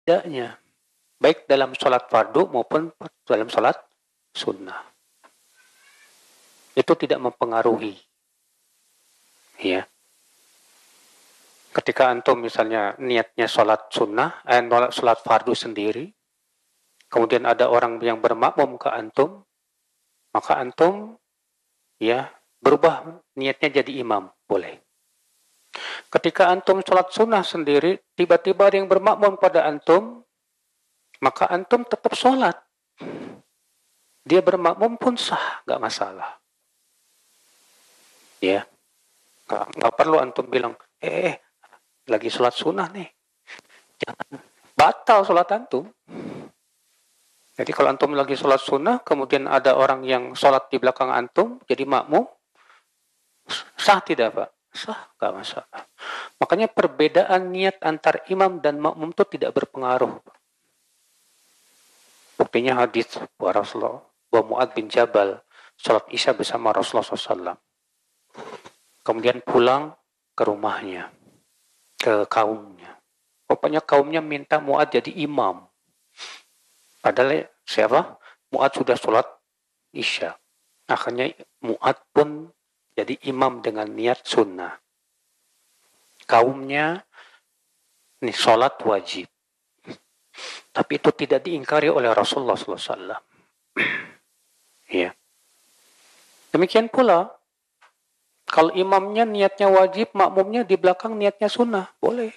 tidaknya, baik dalam sholat fardu maupun dalam sholat sunnah. Itu tidak mempengaruhi. Ya. Ketika antum misalnya niatnya sholat sunnah, sholat fardu sendiri, kemudian ada orang yang bermakmum ke antum, maka antum ya berubah niatnya jadi imam, boleh. Ketika antum sholat sunnah sendiri, tiba-tiba ada yang bermakmum pada antum, maka antum tetap sholat. Dia bermakmum pun sah, nggak masalah. Ya, nggak perlu antum bilang, lagi sholat sunnah nih, jangan, batal sholat antum. Jadi kalau antum lagi sholat sunnah, kemudian ada orang yang sholat di belakang antum, jadi makmum, sah tidak Pak? Sah, nggak masalah. Makanya perbedaan niat antar imam dan makmum itu tidak berpengaruh. Buktinya hadis Rasulullah bahwa Mu'adz bin Jabal sholat isya bersama Rasulullah SAW. Kemudian pulang ke rumahnya, ke kaumnya. Pokoknya kaumnya minta Mu'adz jadi imam. Padahal siapa? Mu'adz sudah sholat isya. Akhirnya Mu'adz pun jadi imam dengan niat sunnah. Kaumnya ini sholat wajib. Tapi itu tidak diingkari oleh Rasulullah SAW. Ya. Demikian pula, kalau imamnya niatnya wajib, makmumnya di belakang niatnya sunnah, boleh.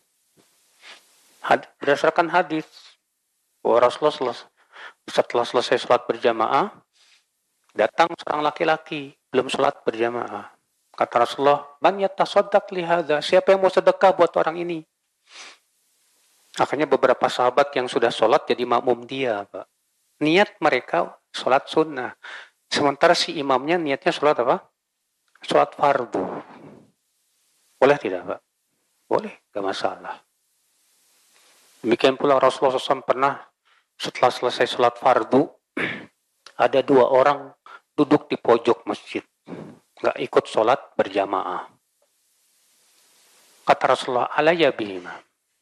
Berdasarkan hadis bahwa Rasulullah setelah selesai sholat berjamaah, datang seorang laki-laki, belum sholat berjamaah. Kata Rasulullah, man yatasaddaq li hadza, siapa yang mau sedekah buat orang ini? Akhirnya beberapa sahabat yang sudah sholat jadi makmum dia, Pak. Niat mereka sholat sunnah. Sementara si imamnya niatnya sholat apa? Sholat fardu. Boleh tidak, Pak? Boleh, gak masalah. Demikian pula Rasulullah SAW pernah setelah selesai sholat fardu, ada 2 orang duduk di pojok masjid. Gak ikut sholat berjamaah. Kata Rasulullah, alayya bihima.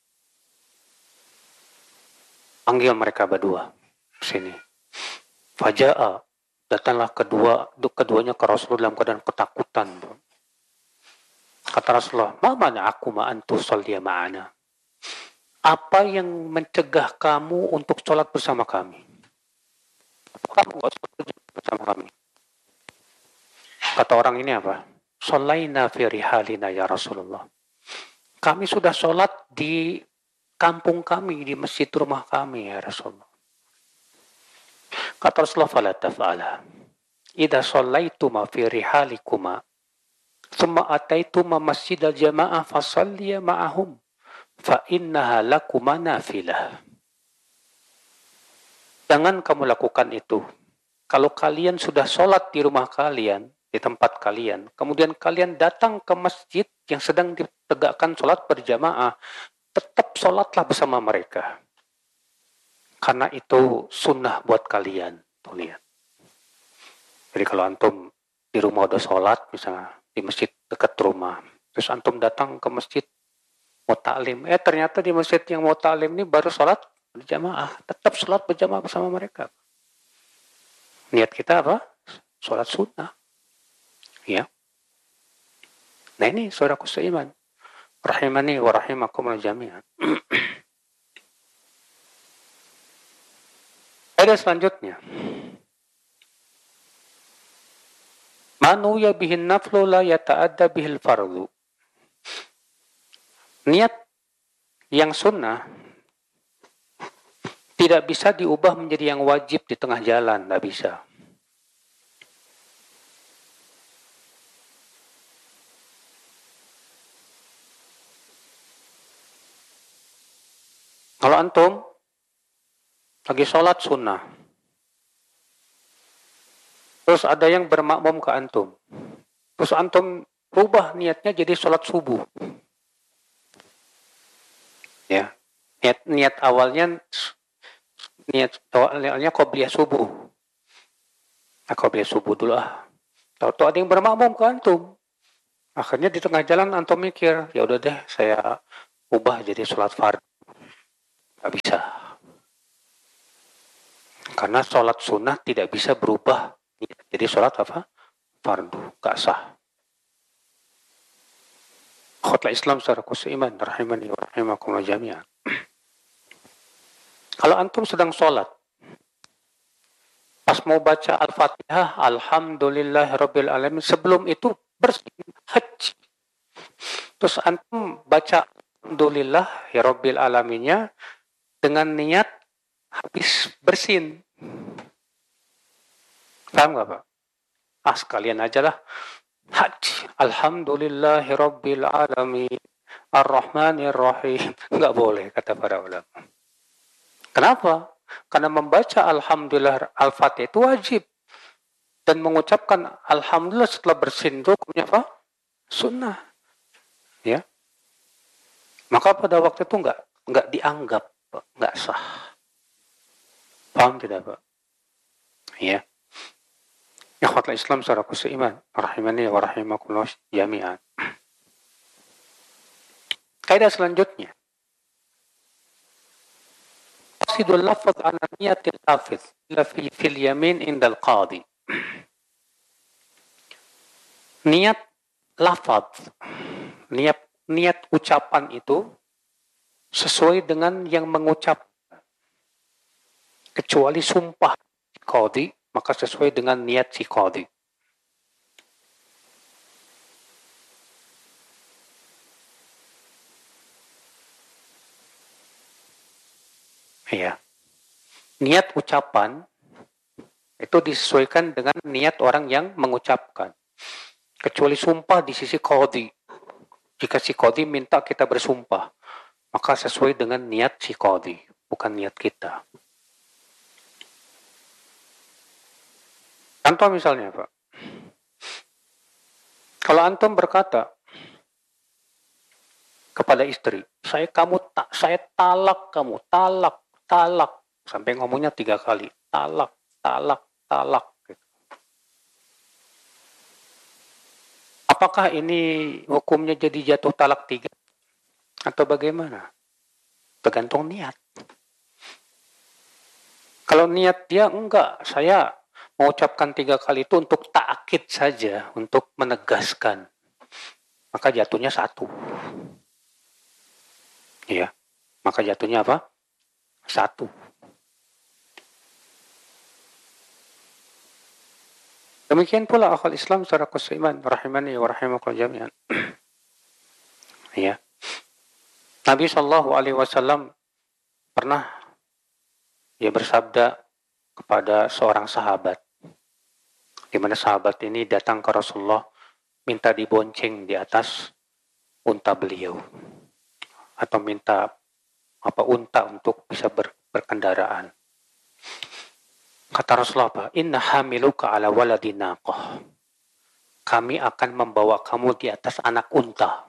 Panggil mereka berdua sini. Faja'a, datanglah keduanya ke Rasulullah dalam keadaan ketakutan. Kata Rasulullah, ma mana'aku ma antu sholliya ma'ana. Apa yang mencegah kamu untuk sholat bersama kami? Kamu nggak sholat bersama kami? Kata orang ini apa? Shallaina fi rihalina ya Rasulullah. Kami sudah sholat di kampung kami, di masjid rumah kami ya Rasulullah. Kata Rasulullah, fala taf'ala. Idza shallaituma fi rihalikuma, thumma ataituma masjidal jamaah fasalliya ma'ahum, fa innaha lakuma nafilah. Jangan kamu lakukan itu. Kalau kalian sudah sholat di rumah kalian, di tempat kalian, kemudian kalian datang ke masjid yang sedang ditegakkan sholat berjamaah, tetap sholatlah bersama mereka. Karena itu sunnah buat kalian. Tuh lihat. Jadi kalau antum di rumah udah sholat, misalnya di masjid dekat rumah, terus antum datang ke masjid mau ta'lim, ternyata di masjid yang mau ta'lim ini baru sholat berjamaah, tetap sholat berjamaah bersama mereka. Niat kita apa? Sholat sunnah. Ya. Nah ini saudaraku seiman. Rahimani wa rahimakumul jami'an. Ada selanjutnya. Manuya bihin naflu la yata'adda bihil fardu. Niat yang sunnah tidak bisa diubah menjadi yang wajib di tengah jalan, tidak bisa. Kalau antum lagi sholat sunnah, terus ada yang bermakmum ke antum, terus antum rubah niatnya jadi sholat subuh. Ya, niat awalnya qobliyah subuh. Nah, qobliyah subuh dulu Tahu-tahu ada yang bermakmum ke antum. Akhirnya di tengah jalan antum mikir, ya udah deh saya ubah jadi sholat fardu. Nggak bisa. Karena sholat sunnah tidak bisa berubah. Jadi sholat apa? Fardu. Nggak sah. Khotbah Islam secara iman. Rahimani wa rahimakumullah jami'an. Kalau antum sedang sholat, pas mau baca Al-Fatihah, Alhamdulillahirabbil alamin, sebelum itu bersin haji. Terus antum baca Alhamdulillahirabbil alaminnya dengan niat habis bersin. Paham nggak, Pak? Sekalian aja lah. Haji. Alhamdulillahirabbil alamin. Ar-Rahmanir-Rahim. Nggak boleh, kata para ulama. Kenapa? Karena membaca Alhamdulillah Al-Fatihah itu wajib. Dan mengucapkan Alhamdulillah setelah bersin itu hukumnya apa? Sunnah. Ya. Maka pada waktu itu nggak dianggap, nggak sah. Paham tidak, Pak? Ya. Ikhwatul Islam secara iman. Rahimani wa rahimakumullah jami'an. Kaidah selanjutnya. Qasidul lafaz ala niyatil hafiz illa fil yamin indal qadi. Niat lafaz, niat ucapan itu sesuai dengan yang mengucap. Kecuali sumpah qadi, maka sesuai dengan niat si qadi. Ya. Niat ucapan itu disesuaikan dengan niat orang yang mengucapkan. Kecuali sumpah di sisi qadi. Jika si qadi minta kita bersumpah, maka sesuai dengan niat si qadi, bukan niat kita. Contoh misalnya, Pak. Kalau antum berkata kepada istri, saya talak kamu, talak, sampai ngomongnya 3 kali, talak. Gitu. Apakah ini hukumnya jadi jatuh talak 3? Atau bagaimana? Tergantung niat. Kalau niat dia enggak, saya mengucapkan 3 kali itu untuk ta'kid saja, untuk menegaskan, maka jatuhnya 1. Ya, maka jatuhnya apa? 1. Demikian pula akal Islam secara iman. Rahimani wa rahimakumullah jami'an. Ya. Nabi SAW pernah bersabda kepada seorang sahabat, di mana sahabat ini datang ke Rasulullah minta dibonceng di atas unta beliau, atau minta unta untuk bisa berkendaraan. Kata Rasulullah apa? Inna hamiluka ala waladi naqah. Kami akan membawa kamu di atas anak unta.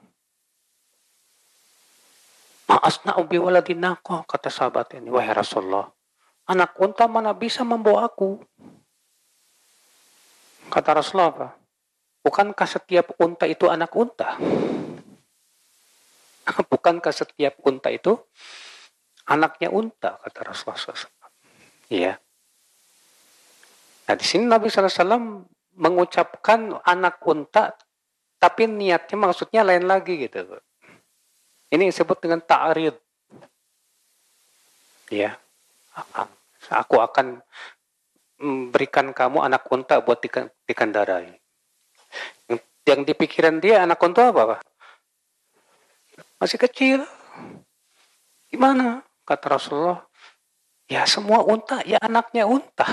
Ma'asna'u bi waladi naqah, kata sahabat ini, wahai Rasulullah, anak unta mana bisa membawa aku? Kata Rasulullah apa? Bukankah setiap unta itu anak unta? Bukankah setiap unta itu anaknya unta? Kata Rasulullah SAW. Iya. Nah, di sini Nabi SAW mengucapkan anak unta, tapi niatnya maksudnya lain lagi gitu. Ini disebut dengan ta'rid. Ya. Aku akan berikan kamu anak unta buat dikendarai. Yang di pikiran dia anak unta apa? Masih kecil. Gimana? Kata Rasulullah, ya semua unta, ya anaknya unta.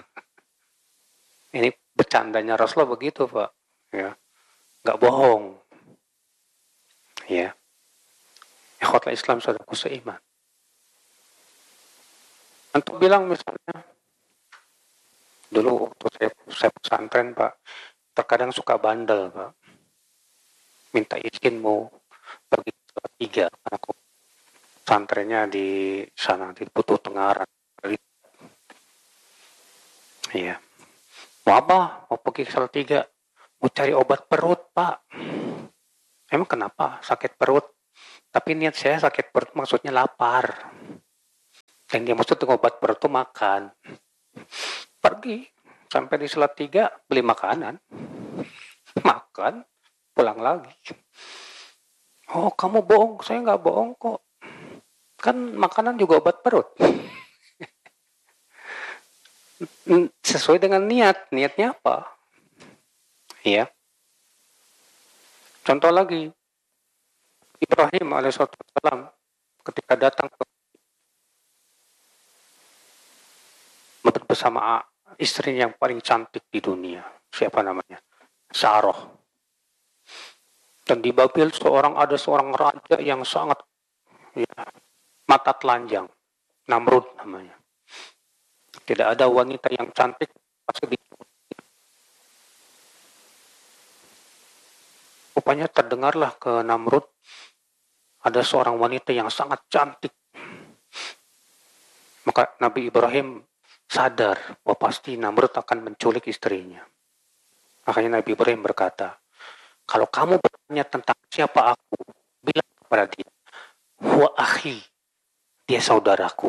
Ini bercandanya Rasulullah begitu, Pak. Ya, nggak bohong. Ya. Ikhwatul Islam saudaraku seiman. Untuk bilang misalnya, dulu waktu saya pesantren, Pak, terkadang suka bandel, Pak. Minta izin mau pergi ke 3, aku pesantrennya di sana, di Butuh Tengaran. Iya. Mau apa? Mau pergi ke Salatiga. Mau cari obat perut, Pak. Emang kenapa? Sakit perut. Tapi niat saya sakit perut maksudnya lapar. Yang dia maksud dengan obat perut itu makan. Pergi sampai di Salatiga beli makanan, makan, pulang lagi. Oh, kamu bohong, saya nggak bohong kok. Kan makanan juga obat perut. Sesuai dengan niatnya apa? Ya. Contoh lagi, Ibrahim alaihissalam ketika datang bersama istri yang paling cantik di dunia, siapa namanya? Sarah. Dan di Babil ada seorang raja yang sangat mata telanjang, Namrud namanya. Tidak ada wanita yang cantik pasti rupanya terdengarlah ke Namrud ada seorang wanita yang sangat cantik. Maka Nabi Ibrahim sadar bahwa pasti Namrud akan menculik istrinya. Makanya Nabi Ibrahim berkata, kalau kamu bertanya tentang siapa aku, bilang kepada dia, huwa akhi, dia saudaraku.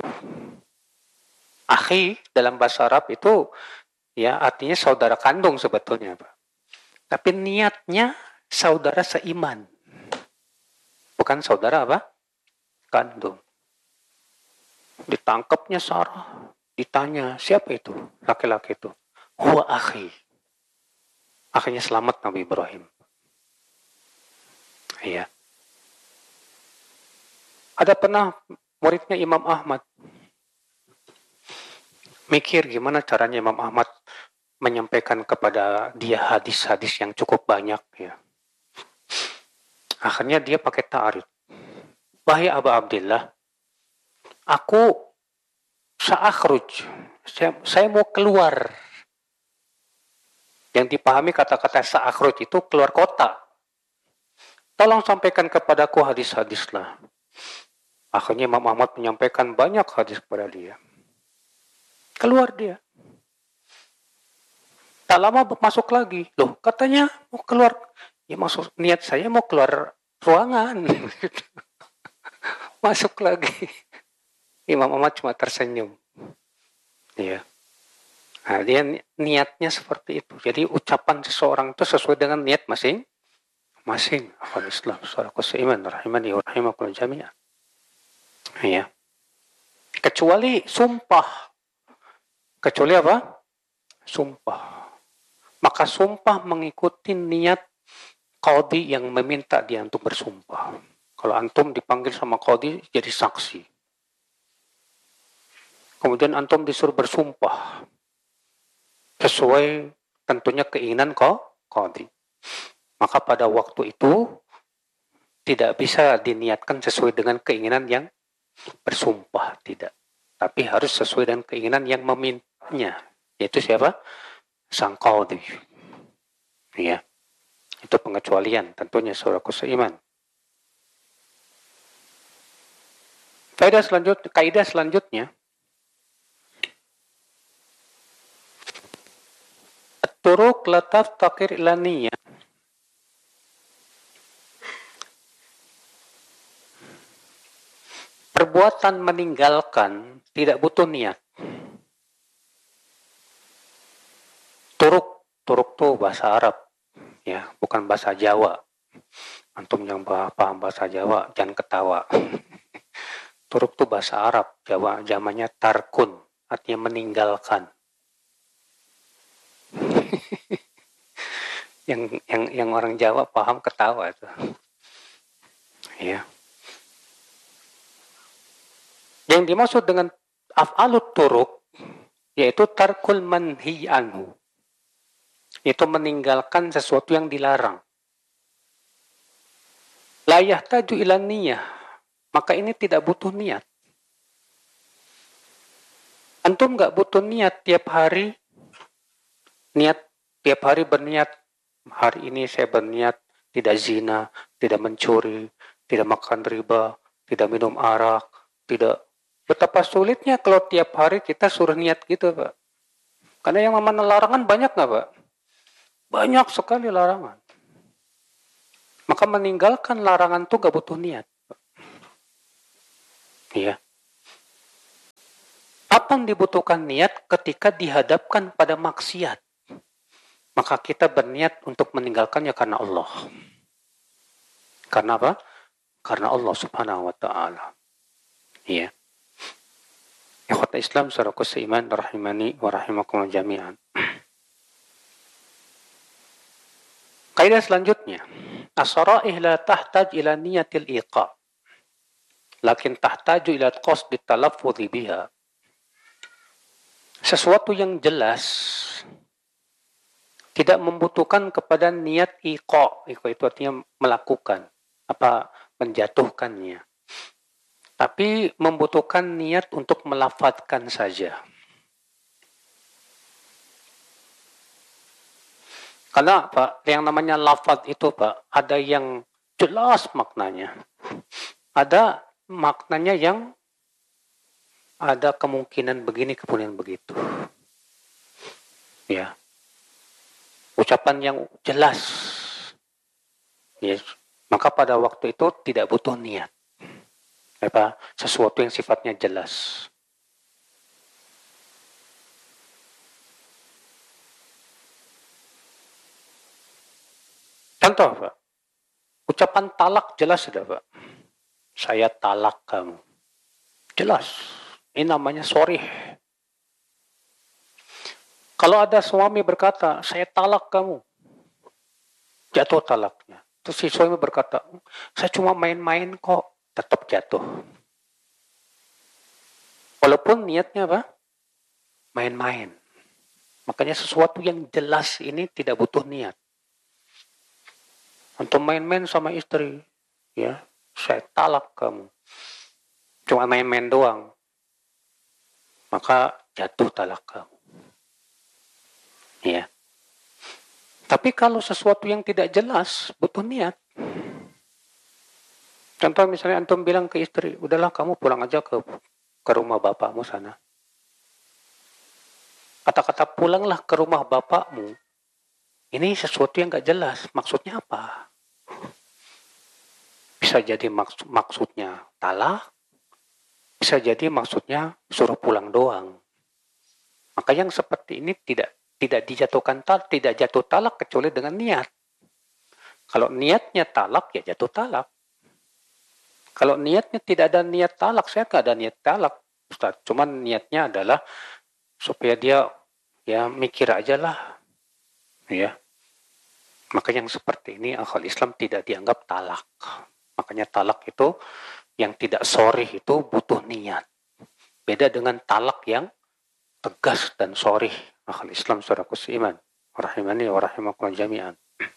Akhi dalam bahasa Arab itu ya artinya saudara kandung sebetulnya, Pak. Tapi niatnya saudara seiman. Bukan saudara apa? Kandung. Ditangkapnya Sarah, ditanya, siapa itu? Laki-laki itu. Huwa akhi. Akhirnya selamat Nabi Ibrahim. Iya. Ada pernah muridnya Imam Ahmad mikir gimana caranya Imam Ahmad menyampaikan kepada dia hadis-hadis yang cukup banyak ya. Akhirnya dia pakai ta'arif. Wahai Aba Abdillah, aku sa'akhruj, saya mau keluar. Yang dipahami kata-kata sa'akhruj itu keluar kota. Tolong sampaikan kepadaku hadis-hadislah. Akhirnya Imam Ahmad menyampaikan banyak hadis kepada dia. Keluar dia. Tak lama masuk lagi. Loh, katanya mau keluar. Ya maksud niat saya mau keluar ruangan. Masuk lagi. Imam Ahmad cuma tersenyum. Ya. Nah, dia niatnya seperti itu. Jadi ucapan seseorang itu sesuai dengan niat masing-masing. Alhamdulillah. Saudaraku seiman. Rahimani wa rahimakumullah jami'an. Ya. Kecuali sumpah. Kecuali apa? Sumpah. Maka sumpah mengikuti niat qadhi yang meminta dia untuk bersumpah. Kalau antum dipanggil sama qadhi jadi saksi. Kemudian antum disuruh bersumpah. Sesuai tentunya keinginan qadhi. Maka pada waktu itu tidak bisa diniatkan sesuai dengan keinginan yang bersumpah. Tidak. Tapi harus sesuai dengan keinginan yang memintanya. Yaitu siapa? Sang qadhi. Ya. Itu pengecualian tentunya saudaraku seiman. Kaidah selanjutnya At-turuq la taftakir ila niyah. Perbuatan meninggalkan tidak butuh niat. Turuk tuh bahasa Arab, ya, bukan bahasa Jawa. Antum yang paham bahasa Jawa jangan ketawa. Turuk tuh bahasa Arab, Jawa zamannya tarkun, artinya meninggalkan. yang orang Jawa paham ketawa itu. Ya. Yang dimaksud dengan af'alut turuk yaitu tarkul manhi anhu. Itu meninggalkan sesuatu yang dilarang. La yahtaju ila niyah. Maka ini tidak butuh niat. Antum nggak butuh niat tiap hari. Tiap hari berniat. Hari ini saya berniat tidak zina, tidak mencuri, tidak makan riba, tidak minum arak, tidak. Betapa sulitnya kalau tiap hari kita suruh niat gitu, Pak. Karena yang namanya larangan banyak nggak, Pak? Banyak sekali larangan. Maka meninggalkan larangan itu nggak butuh niat. Iya. Apa yang dibutuhkan niat ketika dihadapkan pada maksiat? Maka kita berniat untuk meninggalkannya karena Allah. Karena apa? Karena Allah Subhanahu wa taala. Iya. Ikhwat Islam saudaraku seiman rahimani wa rahimakumullah jami'an. Kaidah selanjutnya, as-saraih la tahtaj ila niyatil iqa, lakin tahtaju ila qasdi talaffudhi biha. Sesuatu yang jelas tidak membutuhkan kepada niat iqa. Iqa itu artinya melakukan, menjatuhkannya. Tapi membutuhkan niat untuk melafadzkan saja. Karena Pak, yang namanya lafaz itu Pak, ada yang jelas maknanya. Ada maknanya yang ada kemungkinan begini, kemungkinan begitu. Ya. Ucapan yang jelas. Ya. Maka pada waktu itu tidak butuh niat. Sesuatu yang sifatnya jelas. Contoh, Pak. Ucapan talak jelas sudah, Pak. Saya talak kamu. Jelas. Ini namanya sorih. Kalau ada suami berkata, saya talak kamu. Jatuh talaknya. Terus si suami berkata, saya cuma main-main kok. Tetap jatuh. Walaupun niatnya apa? Main-main. Makanya sesuatu yang jelas ini tidak butuh niat. Untuk main-main sama istri, ya, saya talak kamu. Cuma main-main doang. Maka jatuh talak kamu. Ya. Tapi kalau sesuatu yang tidak jelas, butuh niat. Contoh misalnya antum bilang ke istri, udahlah kamu pulang aja ke rumah bapakmu sana. Kata-kata pulanglah ke rumah bapakmu, ini sesuatu yang gak jelas. Maksudnya apa? Bisa jadi maksudnya talak, bisa jadi maksudnya suruh pulang doang. Maka yang seperti ini tidak dijatuhkan tidak jatuh talak kecuali dengan niat. Kalau niatnya talak, ya jatuh talak. Kalau niatnya tidak ada niat talak, saya nggak ada niat talak, Ustaz. Cuman niatnya adalah supaya dia ya mikir aja lah, ya. Maka yang seperti ini akal Islam tidak dianggap talak. Makanya talak itu yang tidak sorih itu butuh niat. Beda dengan talak yang tegas dan sorih. Akal Islam saudaraku seiman. Rahimani wa rahimakumullah jami'an.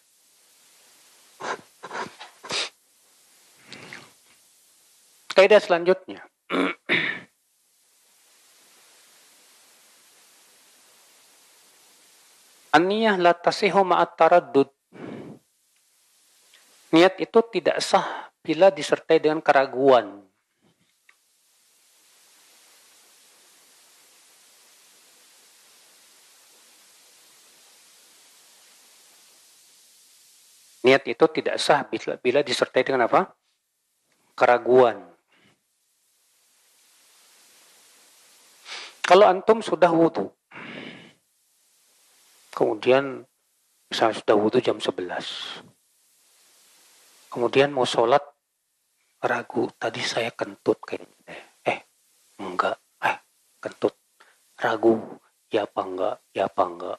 Kaidah selanjutnya. An-niyah la tasihu ma'at taraddud. Niat itu tidak sah bila disertai dengan keraguan. Niat itu tidak sah bila disertai dengan apa? Keraguan. Kalau antum sudah wudhu, kemudian misalnya sudah wudhu jam 11, kemudian mau sholat, ragu, tadi saya kentut kayaknya. Enggak, kentut. Ragu, ya apa enggak.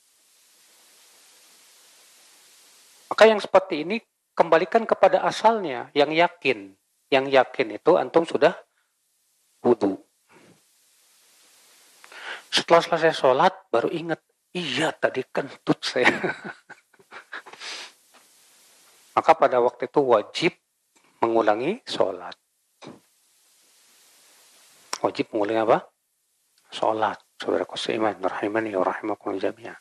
Maka yang seperti ini kembalikan kepada asalnya, yang yakin. Yang yakin itu antum sudah wudhu. Setelah selesai sholat, baru ingat, iya tadi kentut saya. Maka pada waktu itu wajib mengulangi sholat. Wajib mengulangi apa? Sholat. Saudaraku seiman, rahimani wa rahimakumullah jami'an.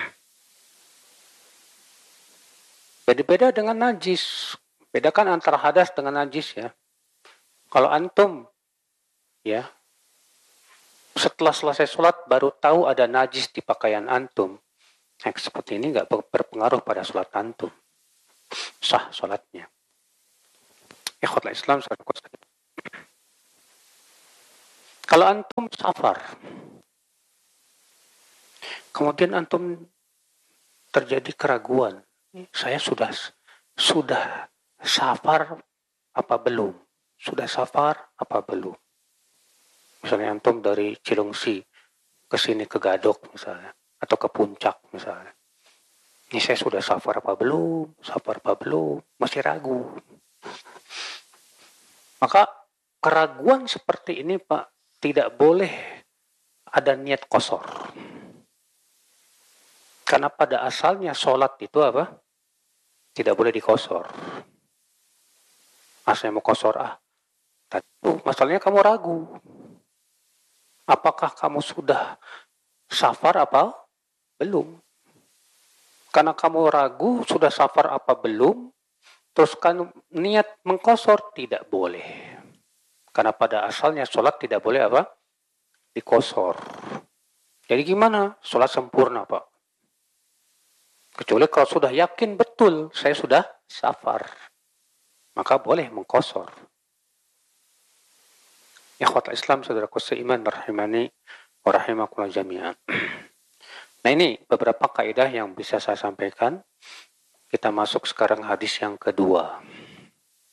Beda-beda dengan najis. Bedakan antara hadas dengan najis ya. Kalau antum ya setelah selesai sholat baru tahu ada najis di pakaian antum, seperti ini nggak berpengaruh pada sholat antum, sah sholatnya. Ikhwatul Islam. Kalau antum safar, kemudian antum terjadi keraguan, saya sudah safar apa belum? Sudah safar apa belum? Misalnya antum dari Cilengsi ke sini ke Gadok misalnya, atau ke Puncak misalnya. Ini saya sudah safar apa belum? Safar apa belum? Masih ragu. Maka keraguan seperti ini Pak, tidak boleh ada niat qashar. Karena pada asalnya sholat itu apa? Tidak boleh diqashar. Saya mau qashar masalahnya kamu ragu. Apakah kamu sudah safar apa belum? Karena kamu ragu sudah safar apa belum, terus kan niat mengqashar, tidak boleh. Karena pada asalnya sholat tidak boleh apa? Diqashar. Jadi gimana? Sholat sempurna Pak. Kecuali kalau sudah yakin betul saya sudah safar, maka boleh mengqashar. Ikhwatul Islam, saudaraku seiman, rahimani wa rahimakumullah jami'an. Nah, ini beberapa kaidah yang bisa saya sampaikan. Kita masuk sekarang hadis yang kedua.